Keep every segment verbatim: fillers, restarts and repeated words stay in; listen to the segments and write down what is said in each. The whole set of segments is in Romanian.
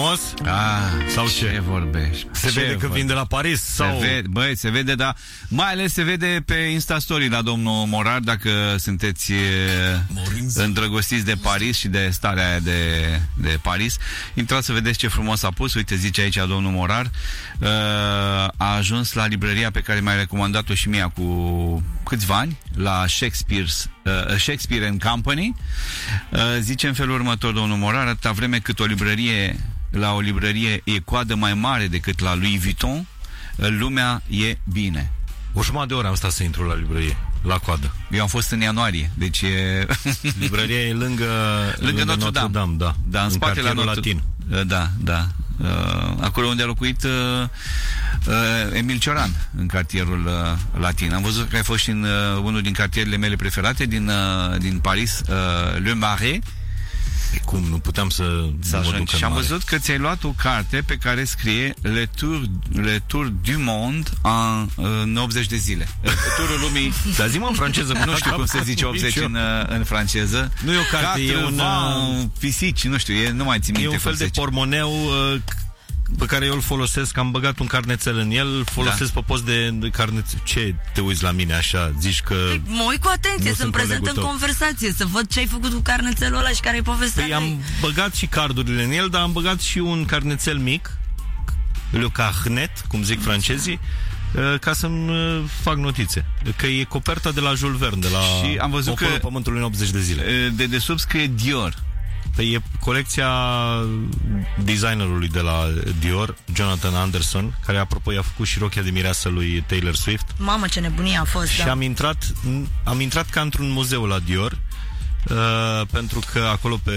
frumos? Ah, sau ce? Ce vorbești? Se ce vede că vin de la Paris? Sau... Se vede, băi, se vede, dar mai ales se vede pe Instastory la domnul Morar, dacă sunteți îndrăgostiți de Paris și de starea aia de, de Paris. Intrați să vedeți ce frumos a pus. Uite, zice aici domnul Morar, uh, a ajuns la librăria pe care mi-a recomandat-o și mie cu câțiva ani, la Shakespeare's, uh, Shakespeare and Company. Uh, zice în felul următor domnul Morar: atâta vreme cât o librărie, la o librărie e coadă mai mare decât la Louis Vuitton, lumea e bine. O jumătate de oră am stat să intru la librărie, la coadă. Eu am fost în ianuarie, deci e... Librăria e lângă, lângă, lângă Notre Dame, Notre Dame, da. Da, în, în spate la Notre... Latin. Da, da. Uh, acolo unde a locuit uh, uh, Emil Cioran, în cartierul uh, Latin. Am văzut că ai fost și în uh, unul din cartierele mele preferate din, uh, din Paris, uh, Le Marais. Cum? Nu puteam să, să mă duc. Și am văzut că ți-ai luat o carte pe care scrie Le Tour, Le Tour du Monde în, în optzeci de zile. Turul lumii. Dar zi-mă în franceză. Nu știu cum se zice optzeci în, în franceză. Nu e o carte, e un... Uh, pisici, nu știu, e, nu mai țin minte. E un fel de pormoneu uh, pe care eu îl folosesc, am băgat un carnețel în el, îl folosesc da. pe post de, de carnețel. Ce te uiți la mine așa? Zici că... Mă uit cu atenție, sunt prezent în conversație, să văd ce ai făcut cu carnețelul ăla și care e povestea. Păi am băgat și cardurile în el, dar am băgat și un carnețel mic, le carnet, cum zic francezii, ca să-mi fac notițe. Că e coperta de la Jules Verne, de la și am văzut Ocolul că Pământului în optzeci de zile. De desubt scrie Dior. Păi e colecția designerului de la Dior, Jonathan Anderson, care apropo i-a făcut și rochia de mireasă lui Taylor Swift. Mamă, ce nebunie a fost. Și da. am intrat am intrat ca într-un muzeu la Dior, uh, pentru că acolo pe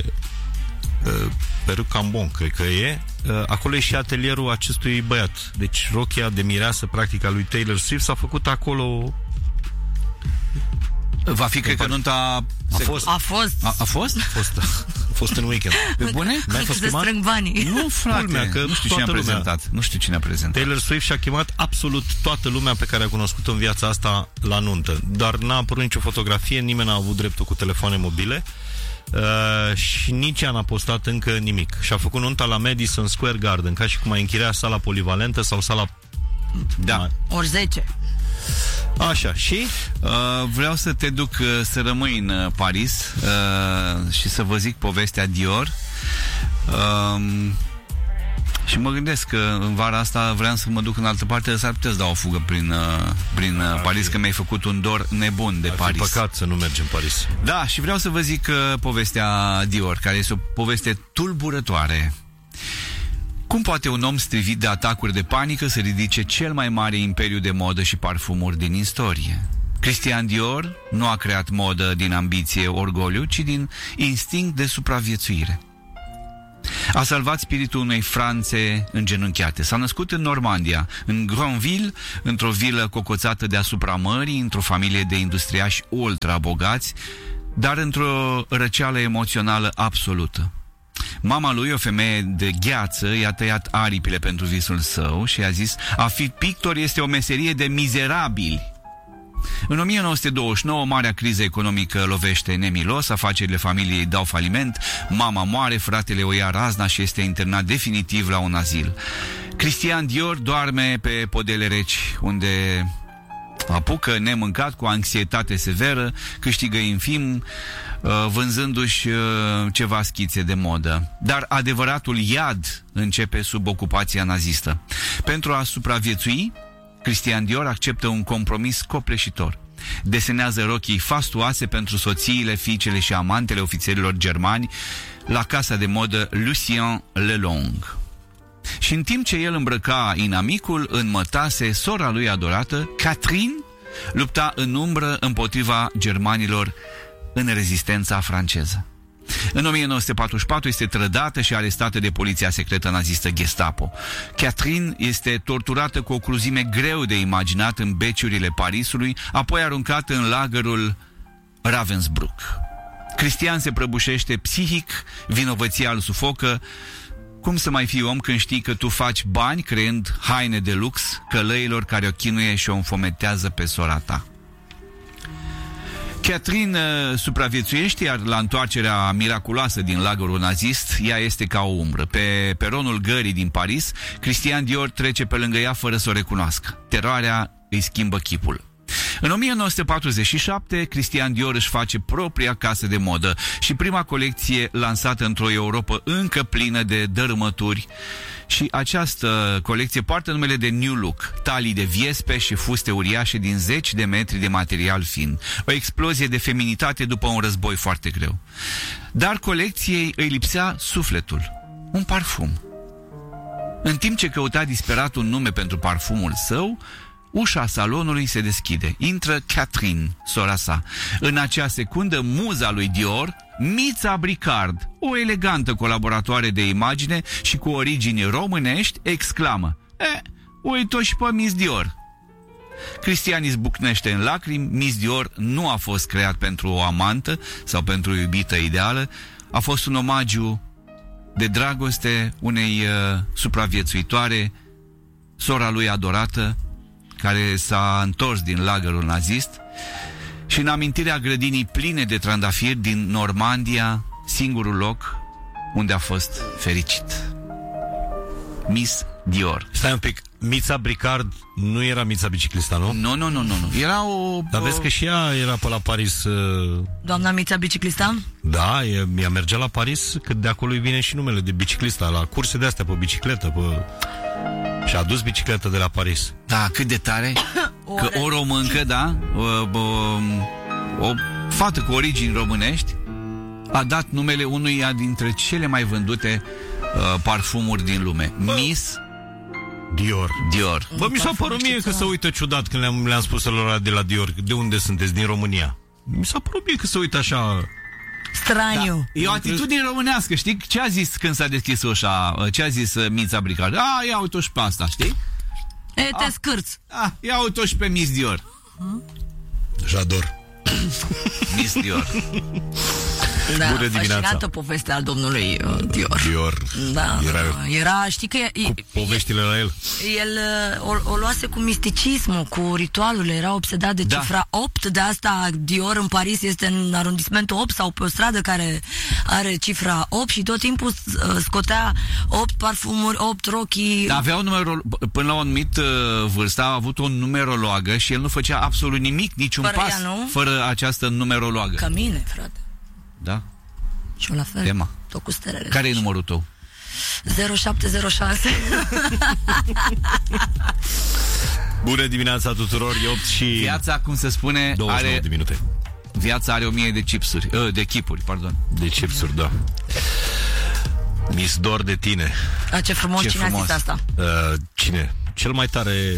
uh, pe Rue Cambon, cred că e, uh, acolo e și atelierul acestui băiat. Deci rochia de mireasă practic a lui Taylor Swift s-a făcut acolo. Va fi, cred că nunta... A fost. A fost. A, a fost? A fost, a fost în weekend. Pe bune? Mi-ai fost se strâng banii. Nu, frate, Culmea, că nu știu cine a prezentat. Nu știu cine a prezentat. Taylor Swift și-a chemat absolut toată lumea pe care a cunoscut-o în viața asta la nuntă. Dar n-a apărut nicio fotografie, nimeni n-a avut dreptul cu telefoane mobile. Uh, și nici ea n-a postat încă nimic. Și-a făcut nunta la Madison Square Garden, ca și cum a închiria sala polivalentă sau sala... Da. Ori zece. Așa, și? Uh, vreau să te duc uh, să rămâi în uh, Paris uh, și să vă zic povestea Dior. Uh, și mă gândesc că în vara asta vreau să mă duc în altă parte, s-ar putea să dau o fugă prin, uh, prin uh, Paris, că mi-ai făcut un dor nebun de ar Paris. Ar fi păcat să nu mergem în Paris. Da, și vreau să vă zic uh, povestea Dior, care este o poveste tulburătoare. Cum poate un om strivit de atacuri de panică să ridice cel mai mare imperiu de modă și parfumuri din istorie? Christian Dior nu a creat modă din ambiție, orgoliu, ci din instinct de supraviețuire. A salvat spiritul unei Franțe îngenunchiate. S-a născut în Normandia, în Granville, într-o vilă cocoțată deasupra mării, într-o familie de industriași ultra bogați, dar într-o răceală emoțională absolută. Mama lui, o femeie de gheață, i-a tăiat aripile pentru visul său și i-a zis: a fi pictor este o meserie de mizerabili. În o mie nouă sute douăzeci și nouă, marea criză economică lovește nemilos, afacerile familiei dau faliment, mama moare, fratele o ia razna și este internat definitiv la un azil. Christian Dior doarme pe podele reci, unde apucă nemâncat, cu anxietate severă, câștigă infim, vânzându-și ceva schițe de modă. Dar adevăratul iad începe sub ocupația nazistă. Pentru a supraviețui, Christian Dior acceptă un compromis copleșitor. Desenează rochii fastuoase pentru soțiile, fiicele și amantele ofițerilor germani la casa de modă Lucien Lelong. Și în timp ce el îmbrăca inamicul, înmătase sora lui adorată, Catherine, lupta în umbră împotriva germanilor în rezistența franceză. În o mie nouă sute patruzeci și patru este trădată și arestată de poliția secretă nazistă Gestapo. Catherine este torturată cu o cruzime greu de imaginat în beciurile Parisului, apoi aruncată în lagărul Ravensbrück. Christian se prăbușește psihic, vinovăția îl sufocă. Cum să mai fii om când știi că tu faci bani creând haine de lux călăilor care o chinuie și o înfometează pe sora ta? Catherine uh, supraviețuiește, iar la întoarcerea miraculoasă din lagărul nazist, ea este ca o umbră. Pe peronul gării din Paris, Christian Dior trece pe lângă ea fără să o recunoască. Teroarea îi schimbă chipul. În o mie nouă sute patruzeci și șapte, Christian Dior își face propria casă de modă și prima colecție lansată într-o Europa încă plină de dărâmături. Și această colecție poartă numele de New Look, talii de viespe și fuste uriașe din zeci de metri de material fin. O explozie de feminitate după un război foarte greu. Dar colecției îi lipsea sufletul, un parfum. În timp ce căuta disperat un nume pentru parfumul său, ușa salonului se deschide. Intră Catherine, sora sa. În acea secundă, muza lui Dior, Mița Bricard, o elegantă colaboratoare de imagine și cu origini românești, exclamă: E, uite-o și pe Miss Dior. Cristian izbucnește în lacrimi. Miss Dior nu a fost creat pentru o amantă sau pentru o iubită ideală. A fost un omagiu de dragoste unei uh, supraviețuitoare, sora lui adorată, care s-a întors din lagărul nazist, și în amintirea grădinii pline de trandafiri din Normandia, singurul loc unde a fost fericit. Miss Dior. Stai un pic, Mița Bricard nu era Mița Biciclista, nu? Nu, nu, nu, nu, nu. Era o... Dar vezi că și ea era pe la Paris. Uh... Doamna Mița Biciclista? Da, e, ea mergea la Paris, că de acolo îi vine și numele de biciclista, la curse de astea pe bicicletă, pe... Și a dus bicicletă de la Paris. Da, cât de tare. Că o româncă, da, o, o, o fată cu origini românești a dat numele unuia dintre cele mai vândute uh, parfumuri din lume. Miss Dior. Dior. Bă, mi s-a părut mie că se uită ciudat când le-am, le-am spus lor de la Dior. De unde sunteți? Din România. Mi s-a părut mie că se uită așa... Straniu. Da. E o atitudine românească, știi? Ce a zis când s-a deschis ușa? Ce a zis Mița Bricard? A, ia uite-o și pe asta, știi? E, te scârți. A, ia uite-o și pe Miss Dior. Hmm? J'adore. Miss Dior. Da, fascinată povestea domnului uh, Dior. Dior. Da, era, era, știi că e, cu poveștile la el. El o, o luase cu misticismul, cu ritualurile, era obsedat de da. cifra opt, de asta Dior în Paris este în arondismentul opt sau pe o stradă care are cifra opt și tot timpul scotea opt parfumuri, opt rochii. Da, avea un numero, până la o anumit uh, vârstă a avut o numerologă și el nu făcea absolut nimic, niciun fără pas ea, nu? fără această numerologă. Ca mine, frate. Da? Și eu la fel. Tema. Tot cu stelele. Care e numărul tău? zero șapte zero șase. Bună dimineața tuturor, e opt și... Viața, cum se spune, douăzeci și nouă are... de minute. Viața are o mie de chipsuri, uh, de chipuri, pardon. De chipsuri, da. Mi-s dor de tine. A, ce frumos, ce cine frumos. a zis asta? Uh, cine? Cel mai tare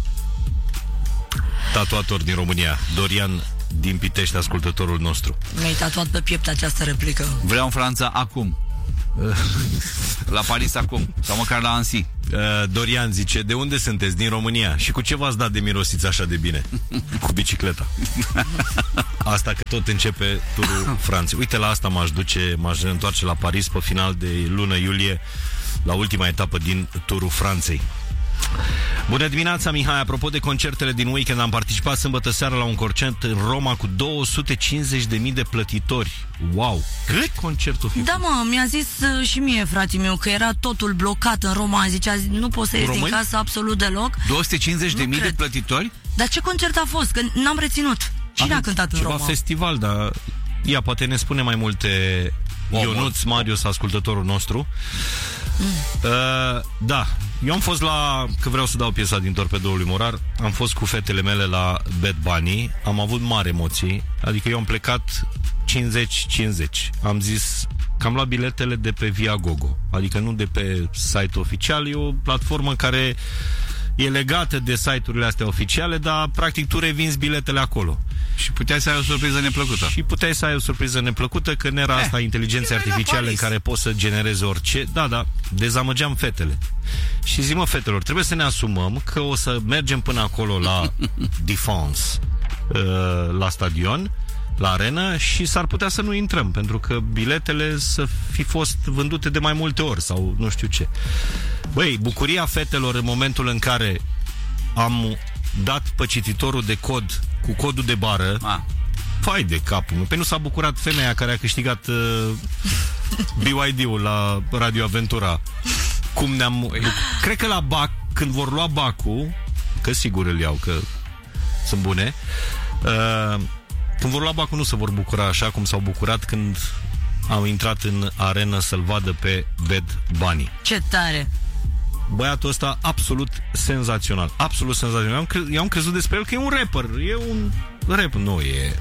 tatuator din România, Dorian din Pitești, ascultătorul nostru. Mi-ai tatuat pe piept această replică. Vreau în Franța acum. La Paris acum. Sau măcar la Annecy. uh, Dorian zice: de unde sunteți? Din România. Și cu ce v-ați dat de mirosiți așa de bine? Cu bicicleta. Asta că tot începe turul Franței. Uite, la asta m-aș duce, m-aș întoarce la Paris pe final de lună iulie, la ultima etapă din turul Franței. Bună dimineața, Mihai. Apropo de concertele din weekend, am participat sâmbătă seara la un concert în Roma cu două sute cincizeci de mii de plătitori. Wow! Cât concertul fi? Da, mă, mi-a zis uh, și mie, fratele meu, că era totul blocat în Roma. Zicea, nu poți să ieși din casă absolut deloc. două sute cincizeci de mii de plătitori? Dar ce concert a fost? Că n-am reținut. Cine a, a cântat în ceva Roma? Festival, dar ia, poate ne spune mai multe. Oh, Ionuț Marius, ascultătorul nostru. Mm. Uh, da, eu am fost la, că vreau să dau piesa din Torpedoul lui Morar, am fost cu fetele mele la Bad Bunny, am avut mari emoții, adică eu am plecat cincizeci cincizeci. Am zis că am luat biletele de pe Viagogo, adică nu de pe site oficial, e o platformă care e legată de site-urile astea oficiale, dar practic tu revinzi biletele acolo. Și puteai să ai o surpriză neplăcută. Și puteai să ai o surpriză neplăcută, că nu era asta inteligența artificială în care poți să genereze orice. Da, da, dezamăgeam fetele. Și zic, mă, fetelor, trebuie să ne asumăm că o să mergem până acolo la Défense, la stadion, la arenă, și s-ar putea să nu intrăm, pentru că biletele să fi fost vândute de mai multe ori sau nu știu ce. Băi, bucuria fetelor în momentul în care am dat pe cititorul de cod cu codul de bară, ah. Fai de capul meu. Pe nu s-a bucurat femeia care a câștigat uh, B Y D-ul la Radio Aventura. Cum ne-am... Păi. Cred că la B A C, când vor lua B A C-ul, că sigur îl iau, că sunt bune, uh, când vor lua B A C-ul nu se vor bucura așa cum s-au bucurat când au intrat în arenă să-l vadă pe Bad Bunny. Ce tare! Băiatul ăsta absolut senzațional. Absolut senzațional. Eu am, cre- eu am crezut despre el că e un rapper. E un rap. Nu, e...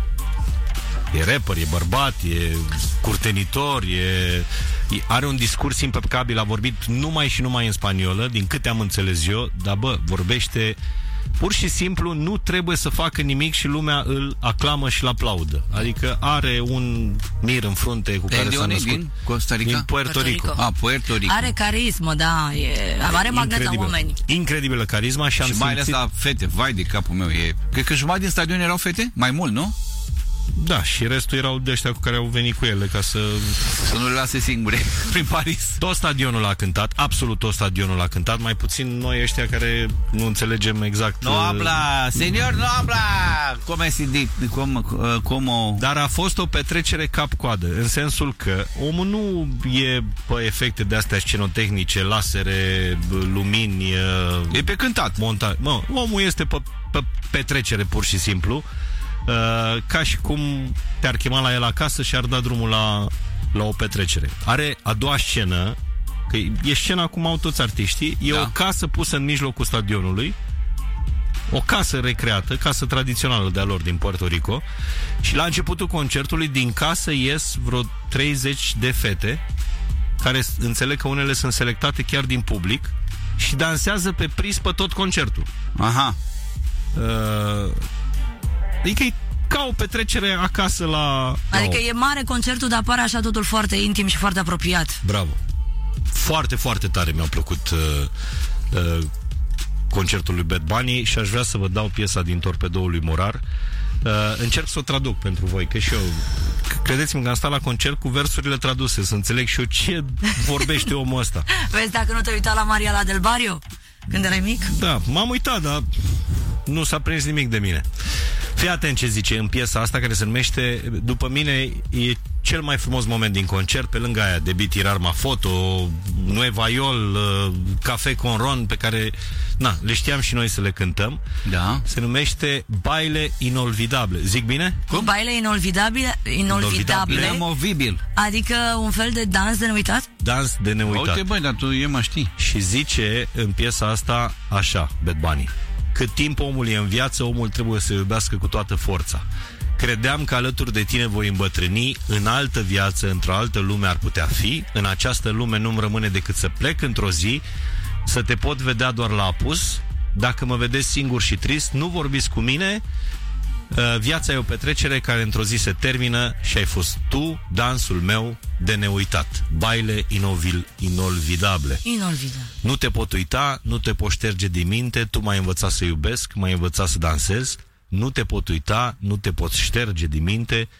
E rapper, e bărbat, e curtenitor, e... Are un discurs impecabil, a vorbit numai și numai în spaniolă, din câte am înțeles eu, dar bă, vorbește... Pur și simplu nu trebuie să facă nimic și lumea îl aclamă și îl aplaudă. Adică are un mir în frunte cu de care s-a născut. Din Costa Rica? Din Puerto Rico. Rico. Ah, Puerto Rico. Are carismă, da, e, are magnet la oameni. Incredibilă carisma și am și mai ales simțit... la fete, vai de capul meu. E... Cred că jumătate din stadion erau fete? Mai mult, nu? Da, și restul erau de ăștia cu care au venit cu ele ca să... Să nu le lase singure prin Paris. Tot stadionul a cântat, absolut tot stadionul a cântat, mai puțin noi ăștia care nu înțelegem exact... No habla, señor, no habla! Come si di, cum, cum... Dar a fost o petrecere cap-coadă, în sensul că omul nu e pe efecte de astea scenotehnice, lasere, lumini... E pe cântat. Monta... Mă, omul este pe, pe petrecere, pur și simplu. Uh, ca și cum te-ar chema la el acasă și ar da drumul la, la o petrecere. Are a doua scenă, că e scena cum au toți artiștii, e da. O casă pusă în mijlocul stadionului, o casă recreată, casă tradițională de-a lor din Puerto Rico, și la începutul concertului din casă ies vreo treizeci de fete care înțeleg că unele sunt selectate chiar din public și dansează pe prispă tot concertul. Aha. Uh, Adică e ca o petrecere acasă la... Adică la e mare concertul, dar pare așa totul foarte intim și foarte apropiat. Bravo. Foarte, foarte tare mi-a plăcut uh, uh, concertul lui Bad Bunny și aș vrea să vă dau piesa din Torpedoul lui Morar. Uh, încerc să o traduc pentru voi, că și eu... Credeți-mă că am stat la concert cu versurile traduse, să înțeleg și eu ce vorbește omul ăsta. Vezi dacă nu te-ai uitat la Maria la Del Barrio când erai mic? Da, m-am uitat, dar nu s-a prins nimic de mine. Fii atent ce zice în piesa asta, care se numește, după mine, e cel mai frumos moment din concert, pe lângă aia de Tirar Ma Foto, Nueva Iol, Café con Ron, pe care, na, le știam și noi să le cântăm. Da. Se numește Baile Inolvidable. Zic bine? Cum? Baile inolvidabile, inolvidabile. Nemovibil. Adică un fel de dans de neuitat? Dans de neuitat. Uite, băi, dar tu e mă știi. Și zice în piesa asta așa, Bad Bunny: cât timp omul e în viață, omul trebuie să iubească cu toată forța. Credeam că alături de tine voi îmbătrâni, în altă viață, într-o altă lume ar putea fi. În această lume nu-mi rămâne decât să plec într-o zi, să te pot vedea doar la apus. Dacă mă vedeți singur și trist, nu vorbiți cu mine. Viața e o petrecere care într-o zi se termină și ai fost tu, dansul meu de neuitat. Baile inovil, inolvidable. Inolvidable. Nu te pot uita, nu te pot șterge din minte, tu m-ai învățat să iubesc, m-ai învățat să dansez. Nu te pot uita, nu te pot șterge din minte,